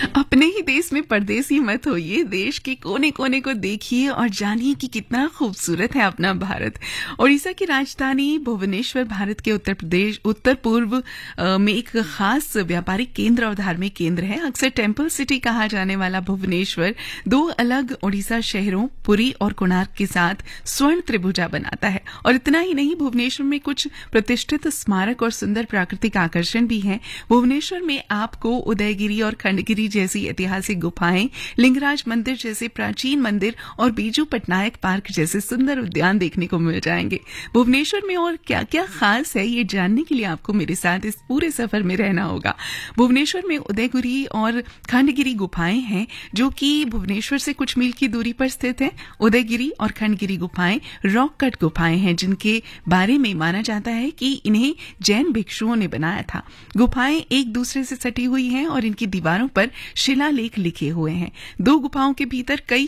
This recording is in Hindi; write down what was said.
अपने ही देश में परदेसी मत होइए, देश के कोने कोने को देखिए और जानिए कि कितना खूबसूरत है अपना भारत। ओडिशा की राजधानी भुवनेश्वर भारत के उत्तर पूर्व में एक खास व्यापारिक केंद्र और धार्मिक केंद्र है। अक्सर टेम्पल सिटी कहा जाने वाला भुवनेश्वर दो अलग ओडिशा शहरों पुरी और कोणार्क के साथ स्वर्ण त्रिभुजा बनाता है। और इतना ही नहीं, भुवनेश्वर में कुछ प्रतिष्ठित स्मारक और सुंदर प्राकृतिक आकर्षण भी हैं। भुवनेश्वर में आपको उदयगिरी और खंडगिरी जैसी ऐतिहासिक गुफाएं, लिंगराज मंदिर जैसे प्राचीन मंदिर और बीजू पटनायक पार्क जैसे सुंदर उद्यान देखने को मिल जाएंगे। भुवनेश्वर में और क्या क्या खास है, ये जानने के लिए आपको मेरे साथ इस पूरे सफर में रहना होगा। भुवनेश्वर में उदयगिरी और खंडगिरी गुफाएं हैं जो कि भुवनेश्वर से कुछ मील की दूरी पर स्थित है। उदयगिरी और खंडगिरी गुफाएं रॉक कट गुफाएं हैं जिनके बारे में माना जाता है कि इन्हें जैन भिक्षुओं ने बनाया था। गुफाएं एक दूसरे से सटी हुई हैं और इनकी दीवारों पर शिलालेख लिखे हुए हैं। दो गुफाओं के भीतर कई